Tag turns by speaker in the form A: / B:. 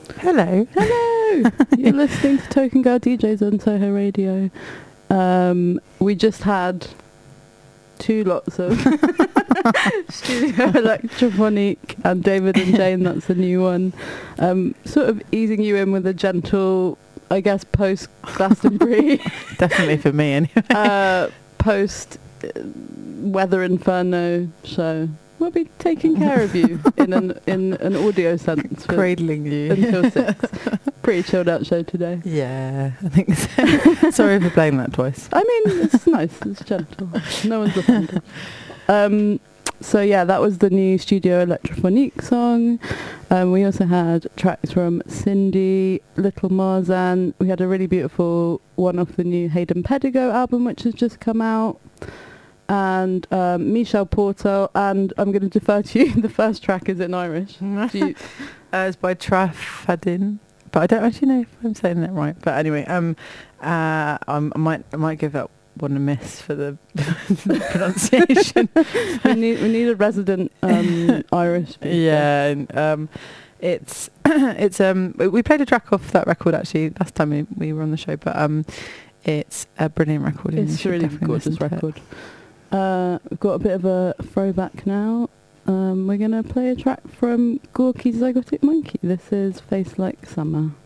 A: Hello.
B: Hello. You're listening to Token Girl DJs on Soho Radio. We just had 2 lots of Studio Electrophonique and David and Jane, that's a new one. Sort of easing you in with a gentle, I guess, post Glastonbury.
A: Definitely for me anyway.
B: Post Weather Inferno show. We'll be taking care of you in an audio sense.
A: Cradling you.
B: Until 6. Pretty chilled out show today.
A: Yeah, I think so. Sorry for playing that twice.
B: I mean, it's nice. It's gentle. No one's offended. So yeah, that was the new Studio Electrophonique song. We also had tracks from Cindy, Little Marzan. We had a really beautiful one off the new Hayden Pedigo album, which has just come out. And Michelle Porter, and I'm going to defer to you. The first track is in Irish.
A: It's by Trafadin, but I don't actually know if I'm saying that right. But anyway, I might give that one a miss for the pronunciation.
B: we need a resident Irish speaker.
A: Yeah, and, it's we played a track off that record actually last time we were on the show, but it's a brilliant record.
B: It's a really gorgeous record. We've got a bit of a throwback now. We're going to play a track from Gorky's Zygotic Monkey. This is Face Like Summer.